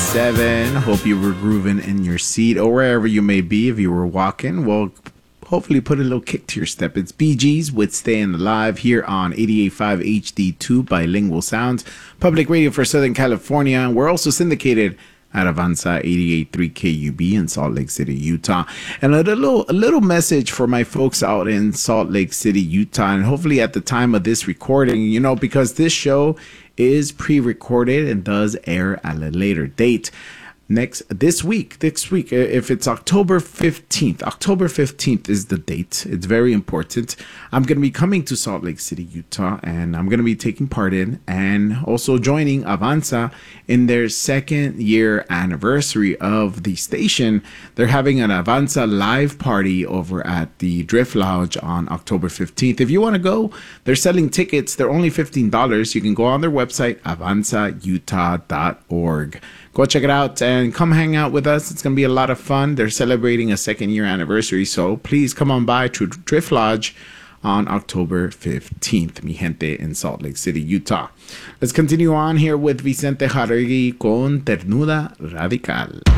7. Hope you were grooving in your seat or wherever you may be. If you were walking, well, hopefully put a little kick to your step. It's BG's with Staying Alive here on 88.5 HD2 Bilingual Sounds, public radio for Southern California. We're also syndicated at Avanza 88.3 KUB in Salt Lake City, Utah. And a little message for my folks out in Salt Lake City, Utah, and hopefully at the time of this recording, because this show is pre-recorded and does air at a later date. This week, if it's October 15th is the date. It's very important. I'm going to be coming to Salt Lake City, Utah, and I'm going to be taking part in and also joining Avanza in their second year anniversary of the station. They're having an Avanza live party over at the Drift Lodge on October 15th. If you want to go, they're selling tickets. They're only $15. You can go on their website, avanzautah.org. Go check it out and come hang out with us. It's going to be a lot of fun. They're celebrating a second year anniversary, so please come on by to Drift Lodge on October 15th, mi gente, in Salt Lake City, Utah. Let's continue on here with Vicente Jauregui con Ternura Radical.